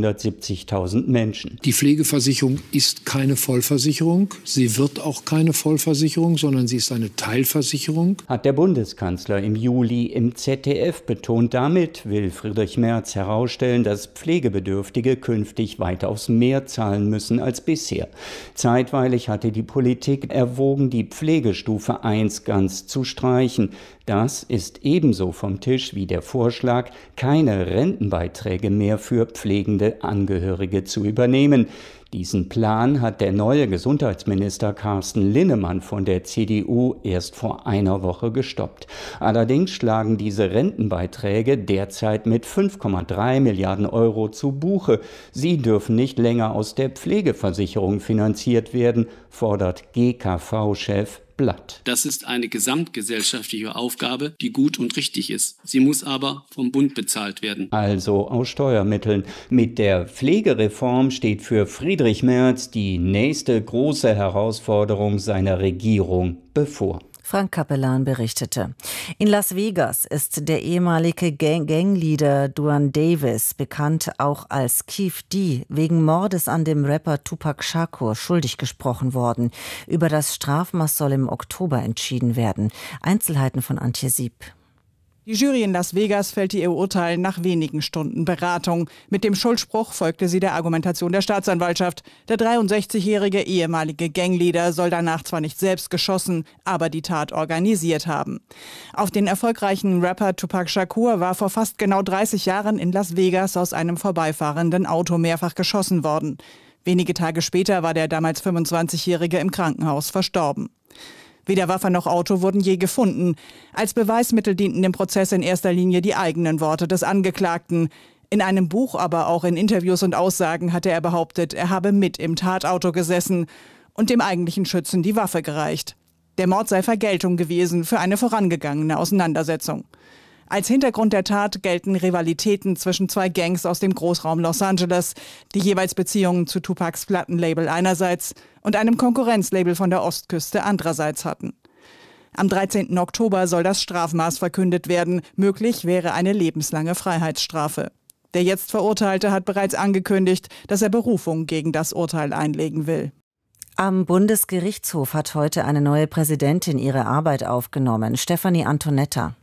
Speaker 18: 370.000 Menschen.
Speaker 1: Die Pflegeversicherung ist keine Vollversicherung. Sie wird auch keine Vollversicherung, sondern sie ist eine Teilversicherung.
Speaker 18: Hat der Bundeskanzler im Juli im ZDF betont. Damit will Friedrich Merz herausstellen, dass Pflegebedürftige künftig weitaus mehr zahlen müssen als bisher. Zeitweilig hatte die Politik erwogen, die Pflegestufe 1 ganz zu streichen. Das ist ebenso vom Tisch wie der Vorschlag, keine Rentenbeiträge mehr für pflegende Angehörige zu übernehmen. Diesen Plan hat der neue Gesundheitsminister Carsten Linnemann von der CDU erst vor einer Woche gestoppt. Allerdings schlagen diese Rentenbeiträge derzeit mit 5,3 Milliarden Euro zu Buche. Sie dürfen nicht länger aus der Pflegeversicherung finanziert werden, fordert GKV-Chef Blatt.
Speaker 22: Das ist eine gesamtgesellschaftliche Aufgabe, die gut und richtig ist. Sie muss aber vom Bund bezahlt werden.
Speaker 18: Also aus Steuermitteln. Mit der Pflegereform steht für Friedrich Merz die nächste große Herausforderung seiner Regierung bevor.
Speaker 3: Frank Capellan berichtete. In Las Vegas ist der ehemalige Gangleader Duane Davis, bekannt auch als Keef D, wegen Mordes an dem Rapper Tupac Shakur schuldig gesprochen worden. Über das Strafmaß soll im Oktober entschieden werden. Einzelheiten von Antje Sieb.
Speaker 23: Die Jury in Las Vegas fällte ihr Urteil nach wenigen Stunden Beratung. Mit dem Schuldspruch folgte sie der Argumentation der Staatsanwaltschaft. Der 63-jährige ehemalige Gangleader soll danach zwar nicht selbst geschossen, aber die Tat organisiert haben. Auf den erfolgreichen Rapper Tupac Shakur war vor fast genau 30 Jahren in Las Vegas aus einem vorbeifahrenden Auto mehrfach geschossen worden. Wenige Tage später war der damals 25-jährige im Krankenhaus verstorben. Weder Waffe noch Auto wurden je gefunden. Als Beweismittel dienten im Prozess in erster Linie die eigenen Worte des Angeklagten. In einem Buch, aber auch in Interviews und Aussagen hatte er behauptet, er habe mit im Tatauto gesessen und dem eigentlichen Schützen die Waffe gereicht. Der Mord sei Vergeltung gewesen für eine vorangegangene Auseinandersetzung. Als Hintergrund der Tat gelten Rivalitäten zwischen zwei Gangs aus dem Großraum Los Angeles, die jeweils Beziehungen zu Tupacs Plattenlabel einerseits und einem Konkurrenzlabel von der Ostküste andererseits hatten. Am 13. Oktober soll das Strafmaß verkündet werden. Möglich wäre eine lebenslange Freiheitsstrafe. Der jetzt Verurteilte hat bereits angekündigt, dass er Berufung gegen das Urteil einlegen will.
Speaker 3: Am Bundesgerichtshof hat heute eine neue Präsidentin ihre Arbeit aufgenommen, Stefanie Antonetta.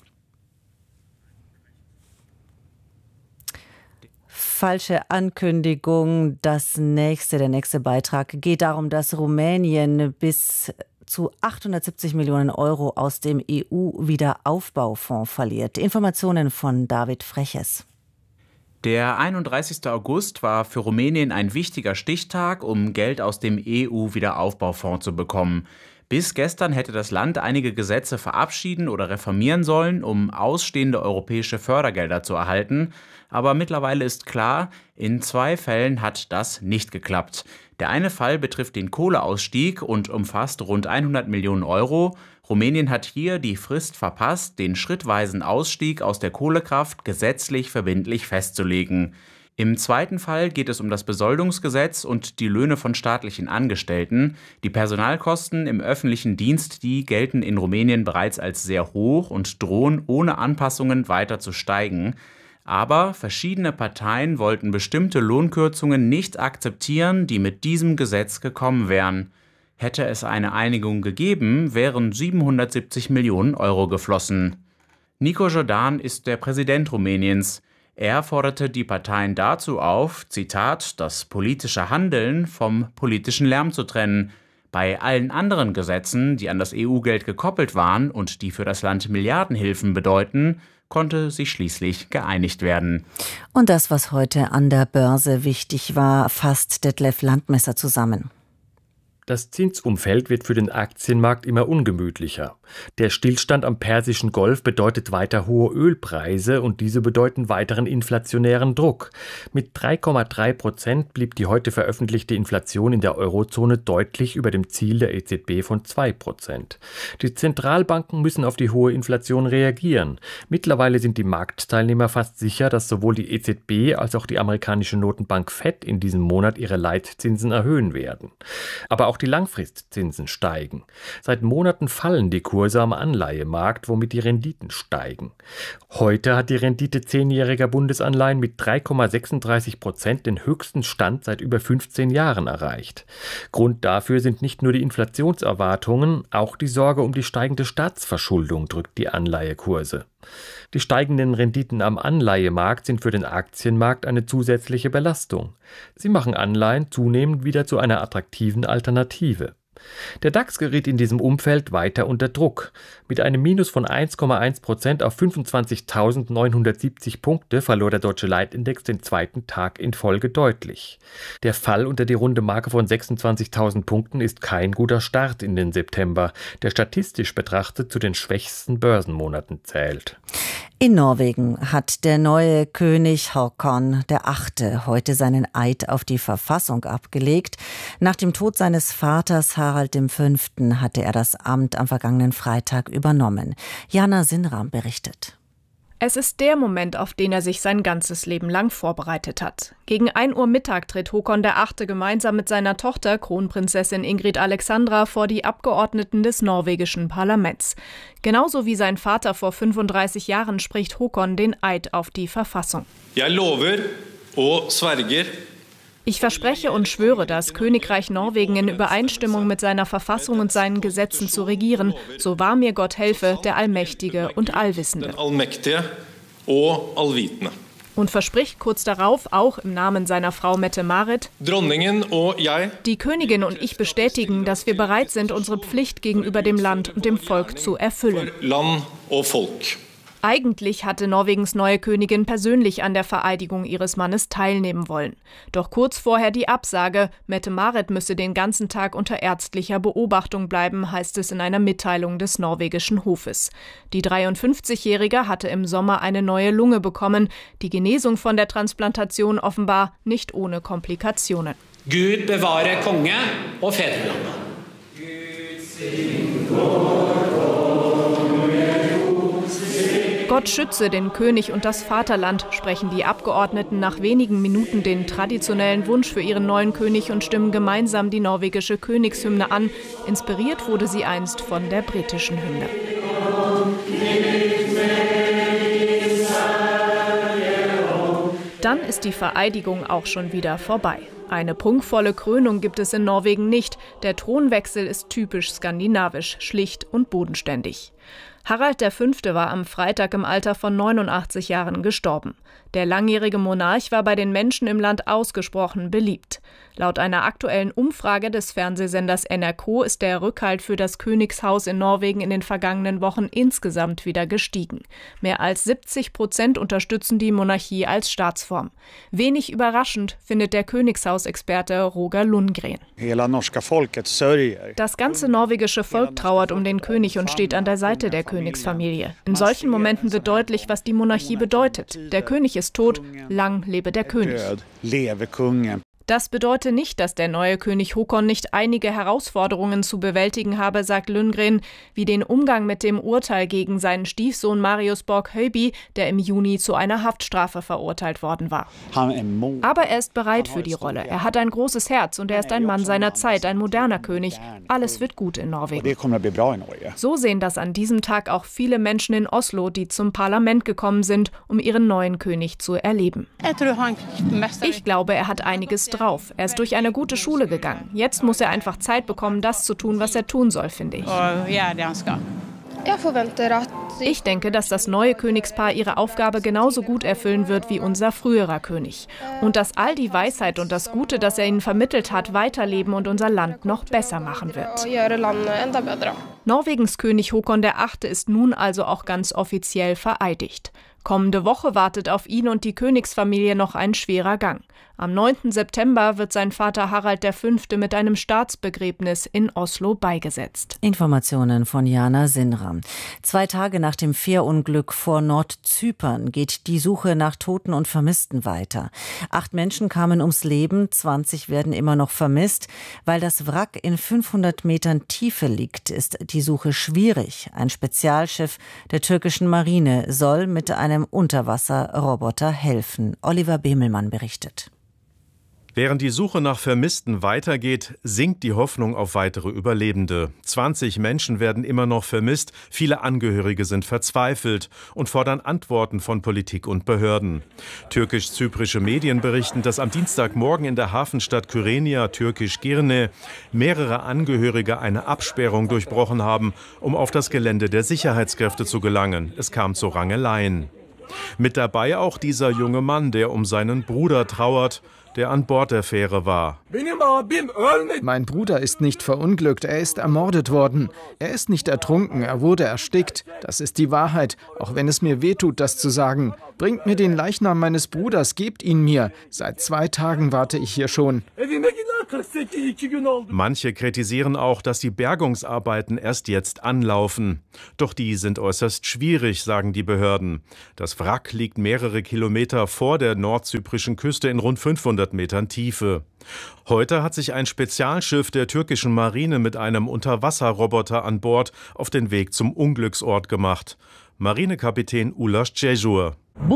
Speaker 3: Falsche Ankündigung. Der nächste Beitrag geht darum, dass Rumänien bis zu 870 Millionen Euro aus dem EU-Wiederaufbaufonds verliert. Informationen von David Freches.
Speaker 24: Der 31. August war für Rumänien ein wichtiger Stichtag, um Geld aus dem EU-Wiederaufbaufonds zu bekommen. Bis gestern hätte das Land einige Gesetze verabschieden oder reformieren sollen, um ausstehende europäische Fördergelder zu erhalten. Aber mittlerweile ist klar, in 2 Fällen hat das nicht geklappt. Der eine Fall betrifft den Kohleausstieg und umfasst rund 100 Millionen Euro. Rumänien hat hier die Frist verpasst, den schrittweisen Ausstieg aus der Kohlekraft gesetzlich verbindlich festzulegen. Im zweiten Fall geht es um das Besoldungsgesetz und die Löhne von staatlichen Angestellten. Die Personalkosten im öffentlichen Dienst, die gelten in Rumänien bereits als sehr hoch und drohen ohne Anpassungen weiter zu steigen. Aber verschiedene Parteien wollten bestimmte Lohnkürzungen nicht akzeptieren, die mit diesem Gesetz gekommen wären. Hätte es eine Einigung gegeben, wären 770 Millionen Euro geflossen. Nico Jordan ist der Präsident Rumäniens. Er forderte die Parteien dazu auf, Zitat, das politische Handeln vom politischen Lärm zu trennen. Bei allen anderen Gesetzen, die an das EU-Geld gekoppelt waren und die für das Land Milliardenhilfen bedeuten, konnte sich schließlich geeinigt werden.
Speaker 3: Und das, was heute an der Börse wichtig war, fasst Detlef Landmesser zusammen.
Speaker 2: Das Zinsumfeld wird für den Aktienmarkt immer ungemütlicher. Der Stillstand am Persischen Golf bedeutet weiter hohe Ölpreise und diese bedeuten weiteren inflationären Druck. Mit 3,3% blieb die heute veröffentlichte Inflation in der Eurozone deutlich über dem Ziel der EZB von 2%. Die Zentralbanken müssen auf die hohe Inflation reagieren. Mittlerweile sind die Marktteilnehmer fast sicher, dass sowohl die EZB als auch die amerikanische Notenbank Fed in diesem Monat ihre Leitzinsen erhöhen werden. Aber auch die Langfristzinsen steigen. Seit Monaten fallen die Kurse am Anleihemarkt, womit die Renditen steigen. Heute hat die Rendite 10-jähriger Bundesanleihen mit 3,36% den höchsten Stand seit über 15 Jahren erreicht. Grund dafür sind nicht nur die Inflationserwartungen, auch die Sorge um die steigende Staatsverschuldung drückt die Anleihekurse. Die steigenden Renditen am Anleihemarkt sind für den Aktienmarkt eine zusätzliche Belastung. Sie machen Anleihen zunehmend wieder zu einer attraktiven Alternative. Der DAX geriet in diesem Umfeld weiter unter Druck. Mit einem Minus von 1,1% auf 25.970 Punkte verlor der deutsche Leitindex den zweiten Tag in Folge deutlich. Der Fall unter die runde Marke von 26.000 Punkten ist kein guter Start in den September, der statistisch betrachtet zu den schwächsten Börsenmonaten zählt.
Speaker 3: In Norwegen hat der neue König Håkon VIII. Heute seinen Eid auf die Verfassung abgelegt. Nach dem Tod seines Vaters Harald V. hatte er das Amt am vergangenen Freitag übernommen. Jana Sinram berichtet.
Speaker 4: Es ist der Moment, auf den er sich sein ganzes Leben lang vorbereitet hat. Gegen 1 Uhr Mittag tritt Håkon VIII. Gemeinsam mit seiner Tochter, Kronprinzessin Ingrid Alexandra, vor die Abgeordneten des norwegischen Parlaments. Genauso wie sein Vater vor 35 Jahren spricht Håkon den Eid auf die Verfassung.
Speaker 5: Jeg lover og sverger.
Speaker 4: Ich verspreche und schwöre, das Königreich Norwegen in Übereinstimmung mit seiner Verfassung und seinen Gesetzen zu regieren. So wahr mir Gott helfe, der Allmächtige und Allwissende. Und verspricht kurz darauf, auch im Namen seiner Frau Mette-Marit, die Königin und ich bestätigen, dass wir bereit sind, unsere Pflicht gegenüber dem Land und dem Volk zu erfüllen. Eigentlich hatte Norwegens neue Königin persönlich an der Vereidigung ihres Mannes teilnehmen wollen. Doch kurz vorher die Absage, Mette-Marit müsse den ganzen Tag unter ärztlicher Beobachtung bleiben, heißt es in einer Mitteilung des norwegischen Hofes. Die 53-Jährige hatte im Sommer eine neue Lunge bekommen. Die Genesung von der Transplantation offenbar nicht ohne Komplikationen.
Speaker 5: Gud bewahre Konge og Fedreland.
Speaker 4: Gott schütze den König und das Vaterland, sprechen die Abgeordneten nach wenigen Minuten den traditionellen Wunsch für ihren neuen König und stimmen gemeinsam die norwegische Königshymne an. Inspiriert wurde sie einst von der britischen Hymne. Dann ist die Vereidigung auch schon wieder vorbei. Eine prunkvolle Krönung gibt es in Norwegen nicht. Der Thronwechsel ist typisch skandinavisch, schlicht und bodenständig. Harald V. war am Freitag im Alter von 89 Jahren gestorben. Der langjährige Monarch war bei den Menschen im Land ausgesprochen beliebt. Laut einer aktuellen Umfrage des Fernsehsenders NRK ist der Rückhalt für das Königshaus in Norwegen in den vergangenen Wochen insgesamt wieder gestiegen. Mehr als 70% unterstützen die Monarchie als Staatsform. Wenig überraschend findet der Königshausexperte Roger Lundgren. Das ganze norwegische Volk trauert um den König und steht an der Seite der Königsfamilie. In solchen Momenten wird deutlich, was die Monarchie bedeutet. Der König ist tot, lang lebe der König. Das bedeutet nicht, dass der neue König Håkon nicht einige Herausforderungen zu bewältigen habe, sagt Lundgren, wie den Umgang mit dem Urteil gegen seinen Stiefsohn Marius Borg-Høiby, der im Juni zu einer Haftstrafe verurteilt worden war. Aber er ist bereit für die Rolle. Er hat ein großes Herz und er ist ein Mann seiner Zeit, ein moderner König. Alles wird gut in Norwegen. So sehen das an diesem Tag auch viele Menschen in Oslo, die zum Parlament gekommen sind, um ihren neuen König zu erleben. Ich glaube, er hat einiges drauf. Er ist durch eine gute Schule gegangen. Jetzt muss er einfach Zeit bekommen, das zu tun, was er tun soll, finde ich. Ich denke, dass das neue Königspaar ihre Aufgabe genauso gut erfüllen wird wie unser früherer König. Und dass all die Weisheit und das Gute, das er ihnen vermittelt hat, weiterleben und unser Land noch besser machen wird. Norwegens König Håkon VIII. Ist nun also auch ganz offiziell vereidigt. Kommende Woche wartet auf ihn und die Königsfamilie noch ein schwerer Gang. Am 9. September wird sein Vater Harald V. mit einem Staatsbegräbnis in Oslo beigesetzt.
Speaker 3: Informationen von Jana Sinram. 2 Tage nach dem Fährunglück vor Nordzypern geht die Suche nach Toten und Vermissten weiter. 8 Menschen kamen ums Leben, 20 werden immer noch vermisst. Weil das Wrack in 500 Metern Tiefe liegt, ist die Suche schwierig. Ein Spezialschiff der türkischen Marine soll mit einem Unterwasserroboter helfen. Oliver Bemelmann berichtet.
Speaker 6: Während die Suche nach Vermissten weitergeht, sinkt die Hoffnung auf weitere Überlebende. 20 Menschen werden immer noch vermisst, viele Angehörige sind verzweifelt und fordern Antworten von Politik und Behörden. Türkisch-zyprische Medien berichten, dass am Dienstagmorgen in der Hafenstadt Kyrenia, türkisch Girne, mehrere Angehörige eine Absperrung durchbrochen haben, um auf das Gelände der Sicherheitskräfte zu gelangen. Es kam zu Rangeleien. Mit dabei auch dieser junge Mann, der um seinen Bruder trauert, der an Bord der Fähre war.
Speaker 7: Mein Bruder ist nicht verunglückt, er ist ermordet worden. Er ist nicht ertrunken, er wurde erstickt. Das ist die Wahrheit, auch wenn es mir wehtut, das zu sagen. Bringt mir den Leichnam meines Bruders, gebt ihn mir. Seit 2 Tagen warte ich hier schon.
Speaker 6: Manche kritisieren auch, dass die Bergungsarbeiten erst jetzt anlaufen. Doch die sind äußerst schwierig, sagen die Behörden. Das Wrack liegt mehrere Kilometer vor der nordzyprischen Küste in rund 500 Metern Tiefe. Heute hat sich ein Spezialschiff der türkischen Marine mit einem Unterwasserroboter an Bord auf den Weg zum Unglücksort gemacht. Marinekapitän Ulaş Cejur.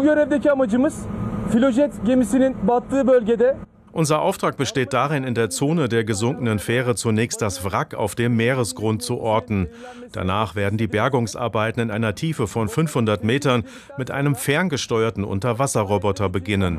Speaker 6: Unser Auftrag besteht darin, in der Zone der gesunkenen Fähre zunächst das Wrack auf dem Meeresgrund zu orten. Danach werden die Bergungsarbeiten in einer Tiefe von 500 Metern mit einem ferngesteuerten Unterwasserroboter beginnen.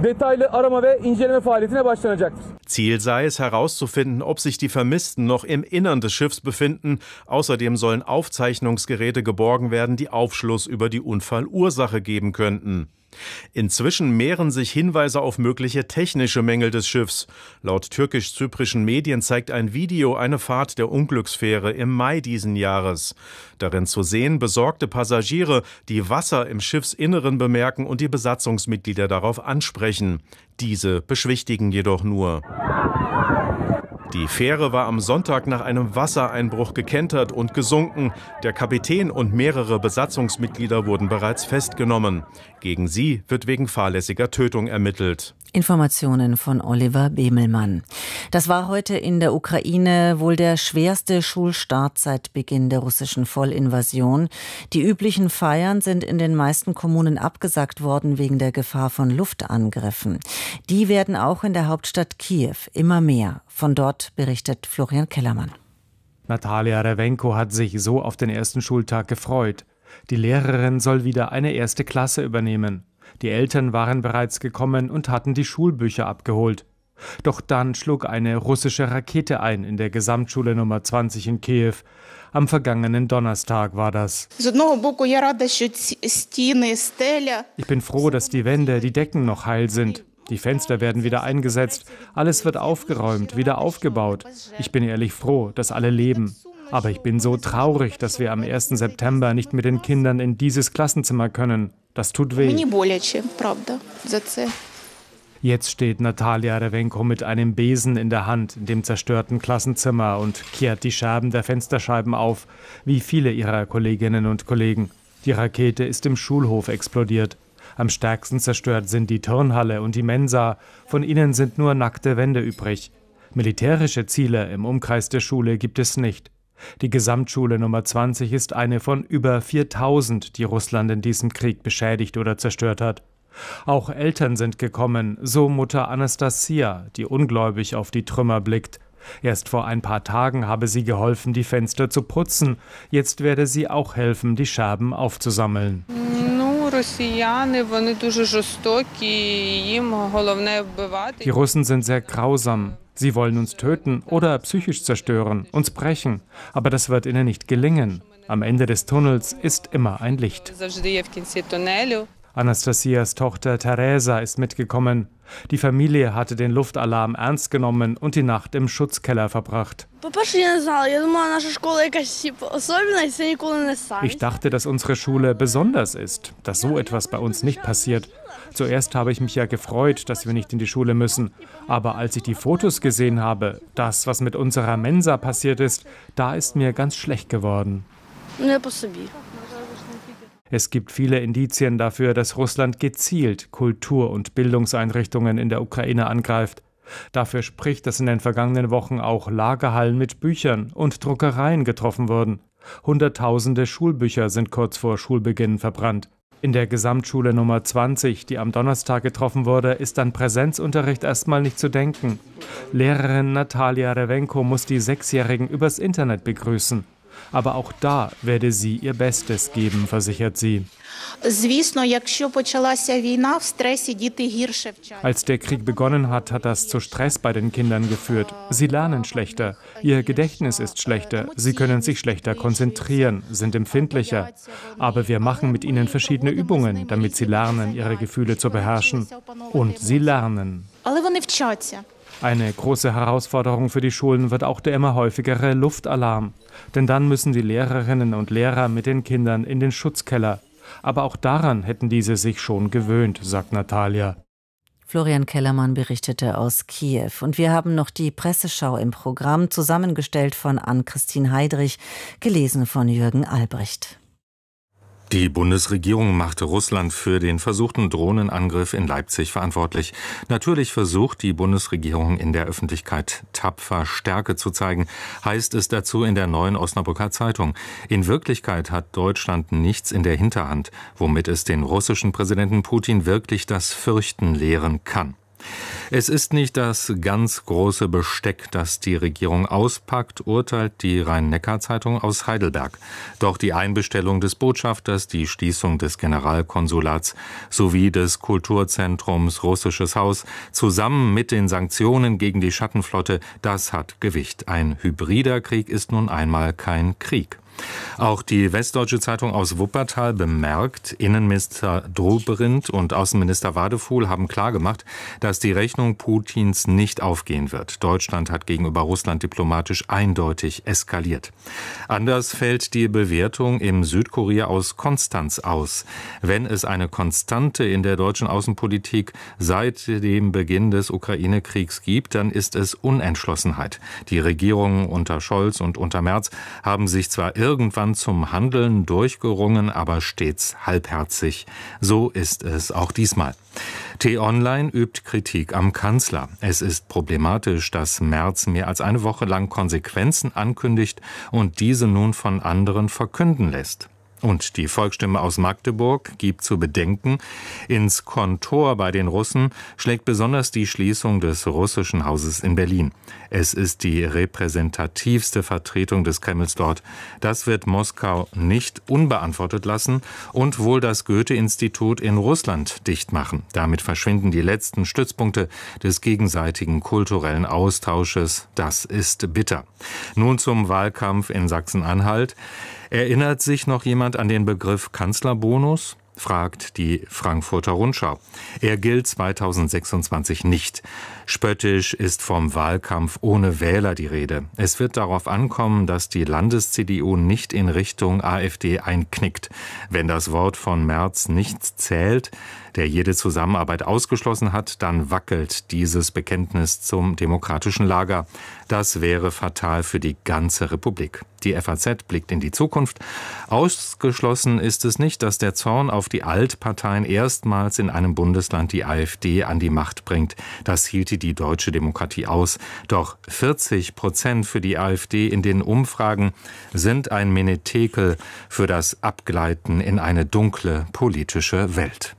Speaker 6: Ziel sei es, herauszufinden, ob sich die Vermissten noch im Innern des Schiffs befinden. Außerdem sollen Aufzeichnungsgeräte geborgen werden, die Aufschluss über die Unfallursache geben könnten. Inzwischen mehren sich Hinweise auf mögliche technische Mängel des Schiffs. Laut türkisch-zyprischen Medien zeigt ein Video eine Fahrt der Unglücksfähre im Mai diesen Jahres. Darin zu sehen besorgte Passagiere, die Wasser im Schiffsinneren bemerken und die Besatzungsmitglieder darauf ansprechen. Diese beschwichtigen jedoch nur. Die Fähre war am Sonntag nach einem Wassereinbruch gekentert und gesunken. Der Kapitän und mehrere Besatzungsmitglieder wurden bereits festgenommen. Gegen sie wird wegen fahrlässiger Tötung ermittelt.
Speaker 3: Informationen von Oliver Bemelmann. Das war heute in der Ukraine wohl der schwerste Schulstart seit Beginn der russischen Vollinvasion. Die üblichen Feiern sind in den meisten Kommunen abgesagt worden wegen der Gefahr von Luftangriffen. Die werden auch in der Hauptstadt Kiew immer mehr. Von dort berichtet Florian Kellermann.
Speaker 8: Natalia Rewenko hat sich so auf den ersten Schultag gefreut. Die Lehrerin soll wieder eine 1. Klasse übernehmen. Die Eltern waren bereits gekommen und hatten die Schulbücher abgeholt. Doch dann schlug eine russische Rakete ein in der Gesamtschule Nummer 20 in Kiew. Am vergangenen Donnerstag war das. Ich bin froh, dass die Wände, die Decken noch heil sind. Die Fenster werden wieder eingesetzt, alles wird aufgeräumt, wieder aufgebaut. Ich bin ehrlich froh, dass alle leben. Aber ich bin so traurig, dass wir am 1. September nicht mit den Kindern in dieses Klassenzimmer können. Das tut weh. Jetzt steht Natalia Rewenko mit einem Besen in der Hand in dem zerstörten Klassenzimmer und kehrt die Scherben der Fensterscheiben auf, wie viele ihrer Kolleginnen und Kollegen. Die Rakete ist im Schulhof explodiert. Am stärksten zerstört sind die Turnhalle und die Mensa. Von ihnen sind nur nackte Wände übrig. Militärische Ziele im Umkreis der Schule gibt es nicht. Die Gesamtschule Nummer 20 ist eine von über 4.000, die Russland in diesem Krieg beschädigt oder zerstört hat. Auch Eltern sind gekommen, so Mutter Anastasia, die ungläubig auf die Trümmer blickt. Erst vor ein paar Tagen habe sie geholfen, die Fenster zu putzen. Jetzt werde sie auch helfen, die Scherben aufzusammeln. Die Russen sind sehr grausam. Sie wollen uns töten oder psychisch zerstören, uns brechen. Aber das wird ihnen nicht gelingen. Am Ende des Tunnels ist immer ein Licht. Anastasias Tochter Teresa ist mitgekommen. Die Familie hatte den Luftalarm ernst genommen und die Nacht im Schutzkeller verbracht. Ich dachte, dass unsere Schule besonders ist, dass so etwas bei uns nicht passiert. Zuerst habe ich mich ja gefreut, dass wir nicht in die Schule müssen. Aber als ich die Fotos gesehen habe, das, was mit unserer Mensa passiert ist, da ist mir ganz schlecht geworden. Es gibt viele Indizien dafür, dass Russland gezielt Kultur- und Bildungseinrichtungen in der Ukraine angreift. Dafür spricht, dass in den vergangenen Wochen auch Lagerhallen mit Büchern und Druckereien getroffen wurden. Hunderttausende Schulbücher sind kurz vor Schulbeginn verbrannt. In der Gesamtschule Nummer 20, die am Donnerstag getroffen wurde, ist an Präsenzunterricht erstmal nicht zu denken. Lehrerin Natalia Rewenko muss die Sechsjährigen übers Internet begrüßen. Aber auch da werde sie ihr Bestes geben, versichert sie. Als der Krieg begonnen hat, hat das zu Stress bei den Kindern geführt. Sie lernen schlechter, ihr Gedächtnis ist schlechter, sie können sich schlechter konzentrieren, sind empfindlicher. Aber wir machen mit ihnen verschiedene Übungen, damit sie lernen, ihre Gefühle zu beherrschen. Und sie lernen. Eine große Herausforderung für die Schulen wird auch der immer häufigere Luftalarm. Denn dann müssen die Lehrerinnen und Lehrer mit den Kindern in den Schutzkeller. Aber auch daran hätten diese sich schon gewöhnt, sagt Natalia.
Speaker 3: Florian Kellermann berichtete aus Kiew. Und wir haben noch die Presseschau im Programm, zusammengestellt von Ann-Christine Heidrich, gelesen von Jürgen Albrecht.
Speaker 9: Die Bundesregierung machte Russland für den versuchten Drohnenangriff in Leipzig verantwortlich. Natürlich versucht die Bundesregierung in der Öffentlichkeit tapfer Stärke zu zeigen, heißt es dazu in der Neuen Osnabrücker Zeitung. In Wirklichkeit hat Deutschland nichts in der Hinterhand, womit es den russischen Präsidenten Putin wirklich das Fürchten lehren kann. Es ist nicht das ganz große Besteck, das die Regierung auspackt, urteilt die Rhein-Neckar-Zeitung aus Heidelberg. Doch die Einbestellung des Botschafters, die Schließung des Generalkonsulats sowie des Kulturzentrums Russisches Haus zusammen mit den Sanktionen gegen die Schattenflotte, das hat Gewicht. Ein hybrider Krieg ist nun einmal kein Krieg. Auch die Westdeutsche Zeitung aus Wuppertal bemerkt, Innenminister Dobrindt und Außenminister Wadefuhl haben klargemacht, dass die Rechnung Putins nicht aufgehen wird. Deutschland hat gegenüber Russland diplomatisch eindeutig eskaliert. Anders fällt die Bewertung im Südkurier aus Konstanz aus. Wenn es eine Konstante in der deutschen Außenpolitik seit dem Beginn des Ukraine-Kriegs gibt, dann ist es Unentschlossenheit. Die Regierungen unter Scholz und unter Merz haben sich zwar irgendwann zum Handeln durchgerungen, aber stets halbherzig. So ist es auch diesmal. T-Online übt Kritik am Kanzler. Es ist problematisch, dass Merz mehr als eine Woche lang Konsequenzen ankündigt und diese nun von anderen verkünden lässt. Und die Volksstimme aus Magdeburg gibt zu bedenken, ins Kontor bei den Russen schlägt besonders die Schließung des russischen Hauses in Berlin. Es ist die repräsentativste Vertretung des Kremls dort. Das wird Moskau nicht unbeantwortet lassen und wohl das Goethe-Institut in Russland dicht machen. Damit verschwinden die letzten Stützpunkte des gegenseitigen kulturellen Austausches. Das ist bitter. Nun zum Wahlkampf in Sachsen-Anhalt. Erinnert sich noch jemand an den Begriff Kanzlerbonus? Fragt die Frankfurter Rundschau. Er gilt 2026 nicht. Spöttisch ist vom Wahlkampf ohne Wähler die Rede. Es wird darauf ankommen, dass die Landes-CDU nicht in Richtung AfD einknickt. Wenn das Wort von Merz nichts zählt, der jede Zusammenarbeit ausgeschlossen hat, dann wackelt dieses Bekenntnis zum demokratischen Lager. Das wäre fatal für die ganze Republik. Die FAZ blickt in die Zukunft. Ausgeschlossen ist es nicht, dass der Zorn auf die Altparteien erstmals in einem Bundesland die AfD an die Macht bringt. Das hielte die deutsche Demokratie aus. Doch 40% für die AfD in den Umfragen sind ein Menetekel für das Abgleiten in eine dunkle politische Welt.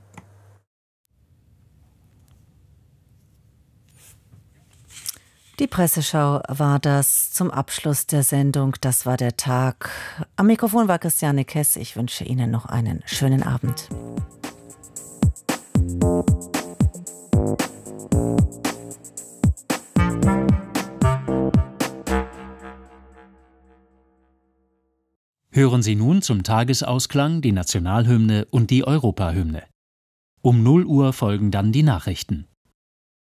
Speaker 3: Die Presseschau war das zum Abschluss der Sendung. Das war der Tag. Am Mikrofon war Christiane Kess. Ich wünsche Ihnen noch einen schönen Abend.
Speaker 10: Hören Sie nun zum Tagesausklang die Nationalhymne und die Europahymne. Um 0 Uhr folgen dann die Nachrichten.